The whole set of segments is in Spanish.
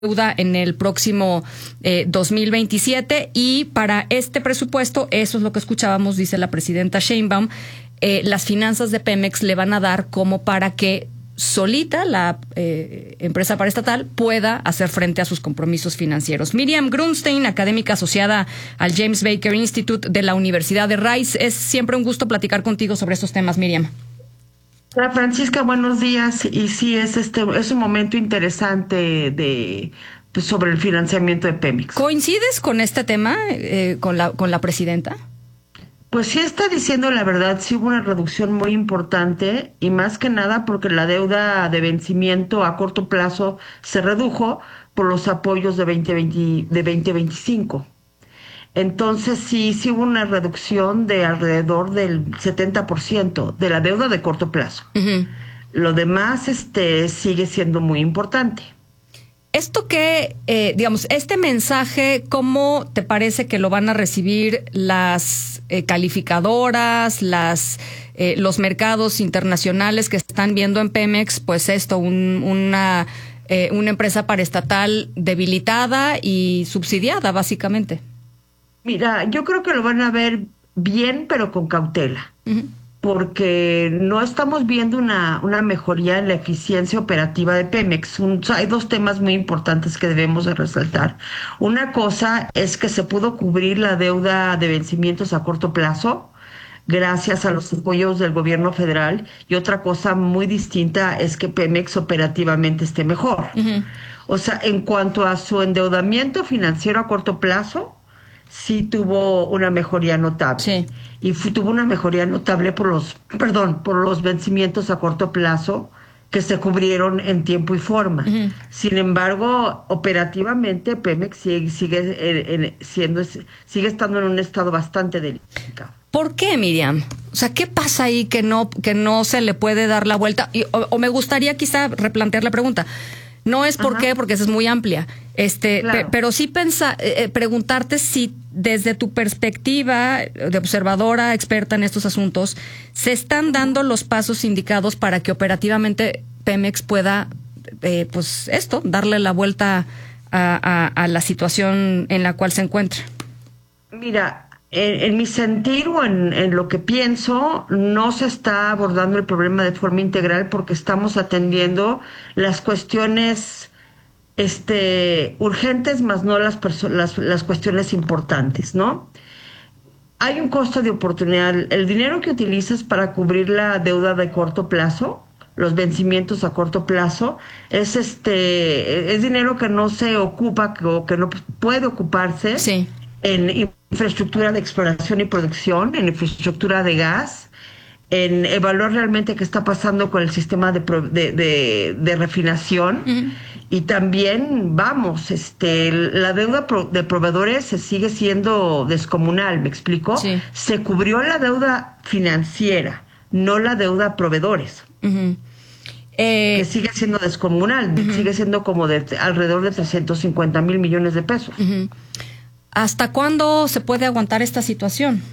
deuda en el próximo 2027, y para este presupuesto, eso es lo que escuchábamos, dice la presidenta Sheinbaum, las finanzas de Pemex le van a dar como para que solita la empresa paraestatal pueda hacer frente a sus compromisos financieros. Miriam Grunstein, académica asociada al James Baker Institute de la Universidad de Rice. Es siempre un gusto platicar contigo sobre estos temas, Miriam. Hola Francisca, buenos días. Y sí, es un momento interesante sobre el financiamiento de Pemex. ¿Coincides con este tema, con la presidenta? Pues sí está diciendo la verdad, sí hubo una reducción muy importante, y más que nada porque la deuda de vencimiento a corto plazo se redujo por los apoyos de 2025. Entonces sí hubo una reducción de alrededor del 70% de la deuda de corto plazo. Uh-huh. Lo demás sigue siendo muy importante. Esto que, digamos, este mensaje, ¿cómo te parece que lo van a recibir las calificadoras, los mercados internacionales que están viendo en Pemex, pues una empresa paraestatal debilitada y subsidiada, básicamente? Mira, yo creo que lo van a ver bien, pero con cautela. Uh-huh. Porque no estamos viendo una mejoría en la eficiencia operativa de Pemex. Hay dos temas muy importantes que debemos de resaltar. Una cosa es que se pudo cubrir la deuda de vencimientos a corto plazo gracias a los apoyos del gobierno federal, y otra cosa muy distinta es que Pemex operativamente esté mejor. Uh-huh. O sea, en cuanto a su endeudamiento financiero a corto plazo, sí tuvo una mejoría notable. Sí. Y tuvo una mejoría notable por los vencimientos a corto plazo que se cubrieron en tiempo y forma. Uh-huh. Sin embargo, operativamente Pemex sigue estando en un estado bastante delicado. ¿Por qué, Miriam? O sea, ¿qué pasa ahí que no se le puede dar la vuelta? O me gustaría quizá replantear la pregunta. No es por qué, porque esa es muy amplia. Claro. Pero sí preguntarte si desde tu perspectiva de observadora experta en estos asuntos, se están dando los pasos indicados para que operativamente Pemex pueda, darle la vuelta a la situación en la cual se encuentra. Mira, en mi sentir o en lo que pienso, no se está abordando el problema de forma integral porque estamos atendiendo las cuestiones urgentes, más no las cuestiones importantes, ¿no? Hay un costo de oportunidad. El dinero que utilizas para cubrir la deuda de corto plazo, los vencimientos a corto plazo, es dinero que no se ocupa o que no puede ocuparse. Sí. En infraestructura de exploración y producción, en infraestructura de gas, en evaluar realmente qué está pasando con el sistema de refinación. Uh-huh. Y también, la deuda de proveedores se sigue siendo descomunal, ¿me explico? Sí. Se cubrió la deuda financiera, no la deuda a proveedores. Uh-huh. Que sigue siendo descomunal, uh-huh. Sigue siendo como de alrededor de 350,000 millones de pesos. Uh-huh. ¿Hasta cuándo se puede aguantar esta situación?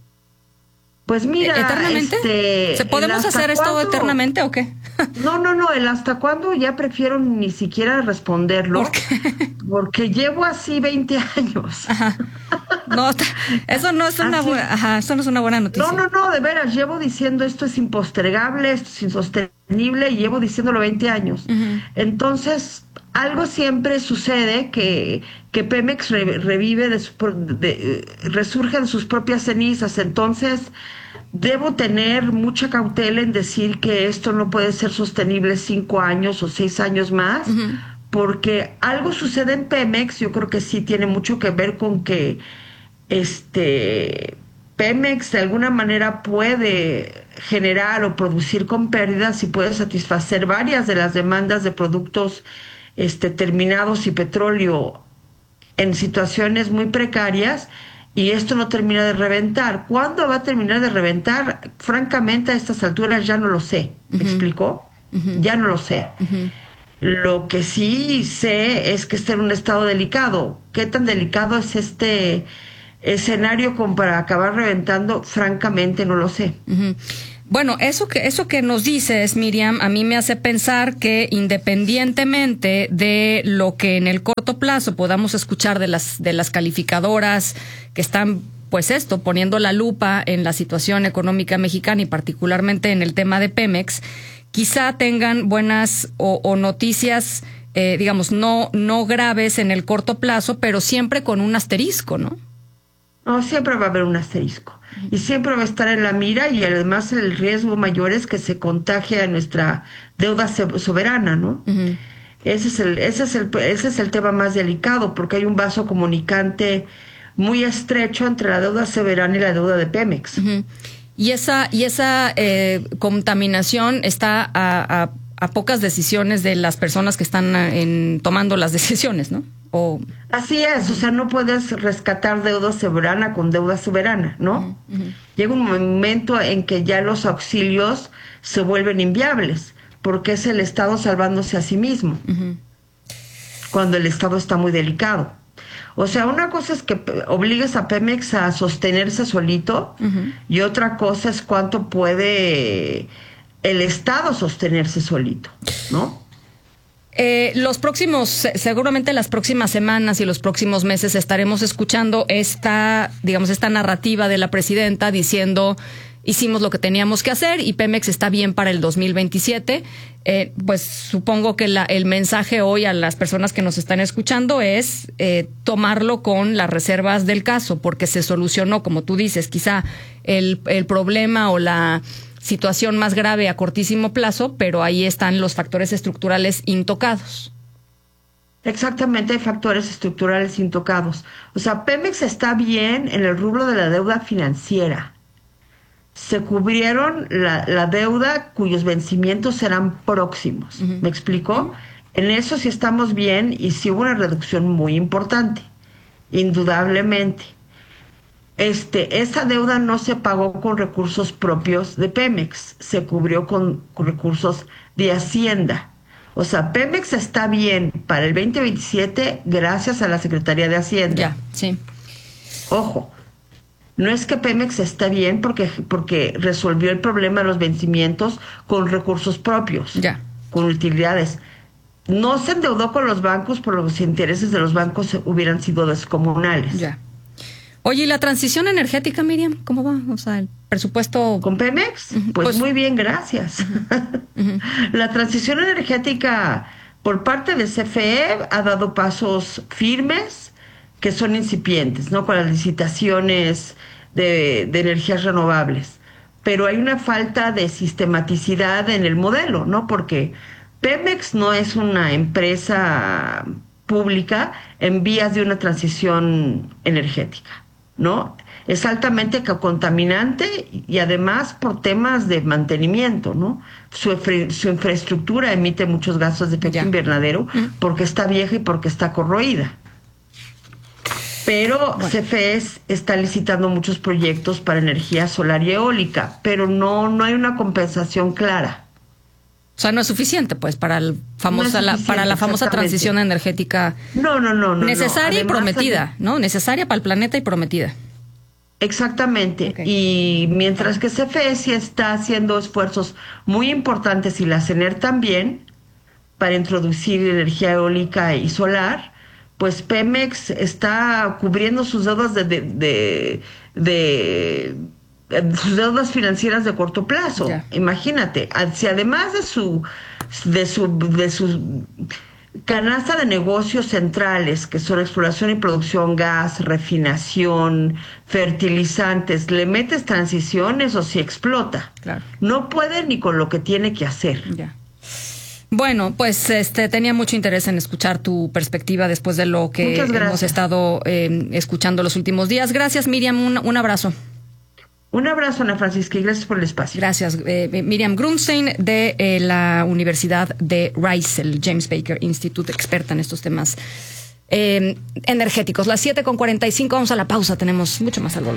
Pues mira, ¿eternamente? ¿Podemos hacer esto eternamente o qué? No, el hasta cuándo ya prefiero ni siquiera responderlo. ¿Por qué? Porque llevo así 20 años. Ajá. No, eso no es una buena noticia. No, de veras, llevo diciendo esto es impostergable, esto es insostenible, y llevo diciéndolo 20 años. Uh-huh. Entonces, algo siempre sucede que Pemex resurge de sus propias cenizas. Entonces, debo tener mucha cautela en decir que esto no puede ser sostenible 5 años o 6 años más, uh-huh. Porque algo sucede en Pemex. Yo creo que sí tiene mucho que ver con que Pemex de alguna manera puede generar o producir con pérdidas y puede satisfacer varias de las demandas de productos terminados y petróleo en situaciones muy precarias, y esto no termina de reventar. ¿Cuándo va a terminar de reventar? Francamente, a estas alturas ya no lo sé. ¿Me uh-huh. explicó? Uh-huh. Ya no lo sé. Uh-huh. Lo que sí sé es que está en un estado delicado. ¿Qué tan delicado es este escenario como para acabar reventando? Francamente no lo sé. Uh-huh. Bueno, eso que nos dices, Miriam, a mí me hace pensar que independientemente de lo que en el corto plazo podamos escuchar de las calificadoras que están, pues poniendo la lupa en la situación económica mexicana y particularmente en el tema de Pemex, quizá tengan buenas o noticias, digamos, no graves en el corto plazo, pero siempre con un asterisco, ¿no? No, siempre va a haber un asterisco. Y siempre va a estar en la mira, y además el riesgo mayor es que se contagie a nuestra deuda soberana, ¿no? Uh-huh. Ese es el tema más delicado, porque hay un vaso comunicante muy estrecho entre la deuda soberana y la deuda de Pemex. Uh-huh. Y esa contaminación está a pocas decisiones de las personas que están tomando las decisiones, ¿no? Así es, o sea, no puedes rescatar deuda soberana con deuda soberana, ¿no? Uh-huh. Llega un momento en que ya los auxilios se vuelven inviables, porque es el Estado salvándose a sí mismo, uh-huh, cuando el Estado está muy delicado. O sea, una cosa es que obligues a Pemex a sostenerse solito, uh-huh, y otra cosa es cuánto puede el Estado sostenerse solito, ¿no? Seguramente las próximas semanas y los próximos meses estaremos escuchando esta narrativa de la presidenta diciendo: hicimos lo que teníamos que hacer y Pemex está bien para el 2027. Pues supongo que el mensaje hoy a las personas que nos están escuchando es tomarlo con las reservas del caso, porque se solucionó, como tú dices, quizá el problema o la situación más grave a cortísimo plazo, pero ahí están los factores estructurales intocados. Exactamente, hay factores estructurales intocados. O sea, Pemex está bien en el rubro de la deuda financiera. Se cubrieron la deuda cuyos vencimientos serán próximos. Uh-huh. ¿Me explico? En eso sí estamos bien, y sí hubo una reducción muy importante, indudablemente. Esa deuda no se pagó con recursos propios de Pemex, se cubrió con recursos de Hacienda. O sea, Pemex está bien para el 2027 gracias a la Secretaría de Hacienda. Ya, sí. Ojo, no es que Pemex está bien porque resolvió el problema de los vencimientos con recursos propios, ya, con utilidades. No se endeudó con los bancos, por los intereses de los bancos hubieran sido descomunales. Ya. Oye, ¿y la transición energética, Miriam? ¿Cómo va? O sea, el presupuesto... ¿Con Pemex? Uh-huh. Pues muy bien, gracias. Uh-huh. La transición energética por parte de CFE ha dado pasos firmes que son incipientes, ¿no? Con las licitaciones de energías renovables. Pero hay una falta de sistematicidad en el modelo, ¿no? Porque Pemex no es una empresa pública en vías de una transición energética, ¿no? Es altamente contaminante y además por temas de mantenimiento, ¿no? Su infraestructura emite muchos gases de efecto invernadero porque está vieja y porque está corroída. Pero bueno, CFE está licitando muchos proyectos para energía solar y eólica, pero no hay una compensación clara. O sea, no es suficiente, pues, para la famosa transición energética. No. Necesaria y prometida, ¿no? Necesaria para el planeta y prometida. Exactamente. Okay. Y mientras que CFE sí está haciendo esfuerzos muy importantes, y la CENER también, para introducir energía eólica y solar, pues Pemex está cubriendo sus deudas sus deudas financieras de corto plazo. Yeah. Imagínate, si además de su canasta de negocios centrales, que son exploración y producción, gas, refinación, fertilizantes, le metes transiciones, o si explota. Claro. No puede ni con lo que tiene que hacer. Yeah. Bueno, pues tenía mucho interés en escuchar tu perspectiva después de lo que hemos estado escuchando los últimos días. Gracias, Miriam. Un abrazo. Un abrazo, Ana Francisca, y gracias por el espacio. Gracias. Miriam Grunstein, de la Universidad de Rice, el James Baker Institute, experta en estos temas energéticos. Las 7:45, vamos a la pausa, tenemos mucho más al volver.